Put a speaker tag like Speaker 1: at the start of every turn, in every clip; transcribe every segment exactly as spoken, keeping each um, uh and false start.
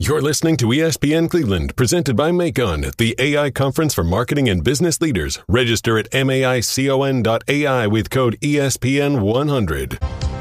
Speaker 1: You're listening to E S P N Cleveland, presented by Macon, the A I conference for marketing and business leaders. Register at maicon dot A I with code E S P N one hundred.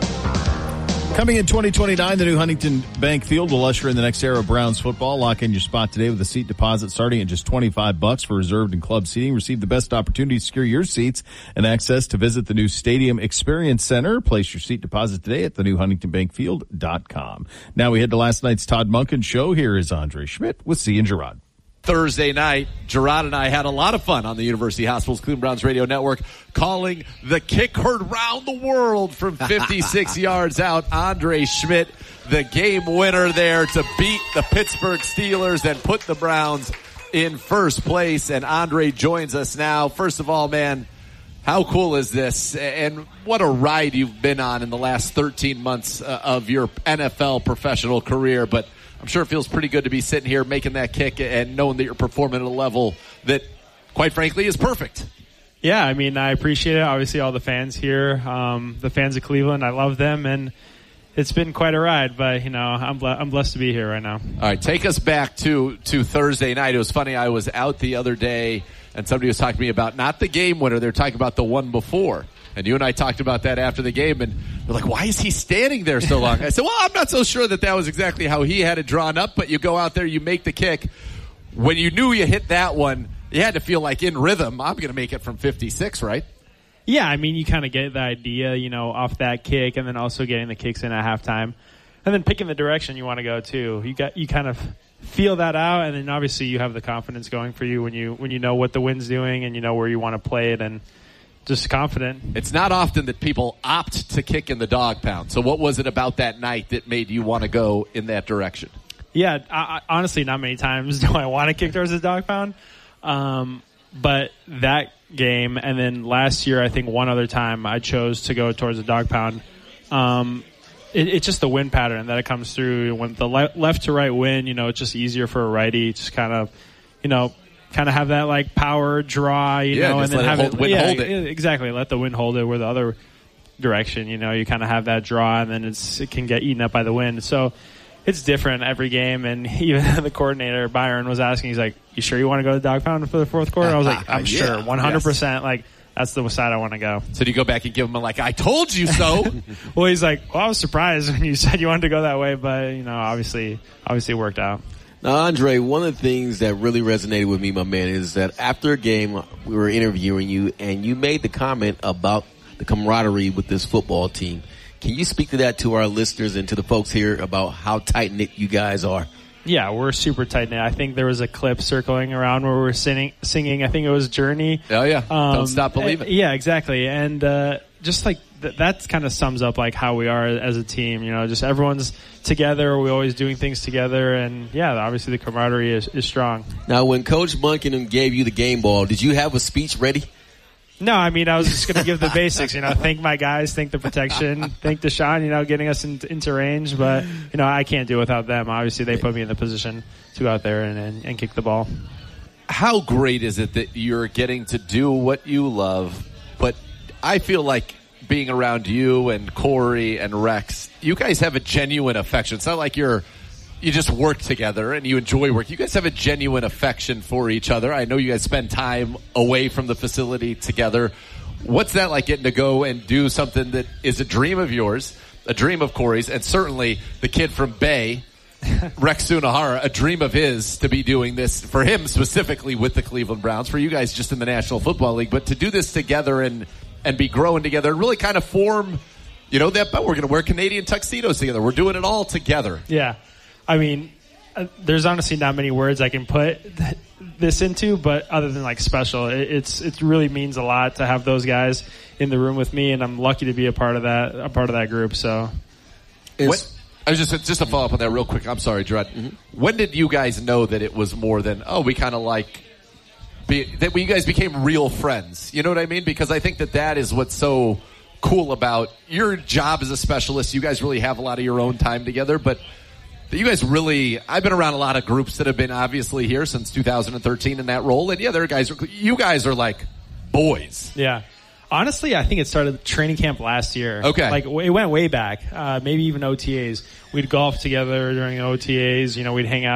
Speaker 2: Coming in twenty twenty-nine, the new Huntington Bank Field will usher in the next era of Browns football. Lock in your spot today with a seat deposit starting at just twenty-five bucks for reserved and club seating. Receive the best opportunity to secure your seats and access to visit the new Stadium Experience Center. Place your seat deposit today at the new huntington bank field dot com. Now we head to last night's Todd Monken show. Here is Andre Schmidt with C and Gerard.
Speaker 3: Thursday night, Gerard and I had a lot of fun on the University Hospitals Cleveland Browns radio network calling the kick heard round the world from fifty-six yards out. Andre Schmidt, the game winner there to beat the Pittsburgh Steelers and put the Browns in first place. And Andre joins us now. First of all, man, how cool is this? And what a ride you've been on in the last thirteen months uh, of your N F L professional career. But I'm sure it feels pretty good to be sitting here making that kick and knowing that you're performing at a level that, quite frankly, is perfect.
Speaker 4: Yeah, I mean, I appreciate it. Obviously, all the fans here, um, the fans of Cleveland, I love them, and it's been quite a ride. But you know, I'm ble- I'm blessed to be here right now.
Speaker 3: All right, take us back to to Thursday night. It was funny. I was out the other day, and somebody was talking to me about not the game winner. They're talking about the one before. And you and I talked about that after the game, and we're like, why is he standing there so long? I said, well, I'm not so sure that that was exactly how he had it drawn up, but you go out there, you make the kick. When you knew you hit that one, you had to feel like in rhythm, I'm going to make it from fifty-six, right?
Speaker 4: Yeah, I mean, you kind of get the idea, you know, off that kick, and then also getting the kicks in at halftime, and then picking the direction you want to go, too. You got you kind of feel that out, and then obviously you have the confidence going for you when you when you know what the wind's doing and you know where you want to play it, and just confident.
Speaker 3: It's not often that people opt to kick in the dog pound. So what was it about that night that made you want to go in that direction?
Speaker 4: Yeah, I, I, honestly, not many times do I want to kick towards the dog pound. Um, but that game, and then last year, I think one other time I chose to go towards the dog pound. Um, it, it's just the wind pattern that it comes through. When the le- left to right wind, you know, it's just easier for a righty. Just kind of, you know, kind of have that like power draw, you
Speaker 3: yeah,
Speaker 4: know, and then have
Speaker 3: hold,
Speaker 4: it,
Speaker 3: wind
Speaker 4: yeah,
Speaker 3: hold it.
Speaker 4: Exactly. Let the wind hold it where the other direction, you know, you kind of have that draw, and then it's it can get eaten up by the wind. So it's different every game. And even the coordinator, Byron, was asking, he's like, you sure you want to go to the dog pound for the fourth quarter? I was like, I'm yeah, sure, one hundred percent. Yes. Like, that's the side I want to go.
Speaker 3: So do you go back and give him a, like, I told you so?
Speaker 4: Well, he's like, well, I was surprised when you said you wanted to go that way, but, you know, obviously, obviously it worked out.
Speaker 5: Now, Andre, one of the things that really resonated with me, my man, is that after a game, we were interviewing you, and you made the comment about the camaraderie with this football team. Can you speak to that to our listeners and to the folks here about how tight-knit you guys are?
Speaker 4: Yeah, we're super tight-knit. I think there was a clip circling around where we were singing, singing I think it was Journey.
Speaker 3: Oh, yeah.
Speaker 4: Um,
Speaker 3: Don't Stop Believing.
Speaker 4: Yeah, exactly. And uh, just like th- that kind of sums up like how we are as a team. You know, just everyone's together. We're always doing things together. And, yeah, obviously the camaraderie is, is strong.
Speaker 5: Now, when Coach Monken gave you the game ball, did you have a speech ready?
Speaker 4: No, I mean, I was just going to give the basics, you know, thank my guys, thank the protection, thank Deshaun, you know, getting us in, into range. But, you know, I can't do it without them. Obviously, they put me in the position to go out there and, and, and kick the ball.
Speaker 3: How great is it that you're getting to do what you love? But I feel like being around you and Corey and Rex, you guys have a genuine affection. It's not like you're you just work together and you enjoy work. You guys have a genuine affection for each other. I know you guys spend time away from the facility together. What's that like, getting to go and do something that is a dream of yours, a dream of Corey's, and certainly the kid from Bay, Rex Sunahara, a dream of his to be doing this for him specifically with the Cleveland Browns, for you guys just in the National Football League, but to do this together and, and be growing together and really kind of form, you know, that, but we're going to wear Canadian tuxedos together. We're doing it all together.
Speaker 4: Yeah. I mean, uh, there's honestly not many words I can put th- this into, but other than like special, it, it's it really means a lot to have those guys in the room with me, and I'm lucky to be a part of that a part of that group. So,
Speaker 3: what, I was just just to follow up on that real quick. I'm sorry, Gerard. Mm-hmm. When did you guys know that it was more than oh, we kind of like be, that? You guys became real friends. You know what I mean? Because I think that that is what's so cool about your job as a specialist. You guys really have a lot of your own time together, but you guys really, I've been around a lot of groups that have been obviously here since two thousand thirteen in that role. And yeah, there are guys, you guys are like boys.
Speaker 4: Yeah. Honestly, I think it started training camp last year.
Speaker 3: Okay.
Speaker 4: Like, it went way back, uh, maybe even O T As. We'd golf together during O T As. You know, we'd hang out.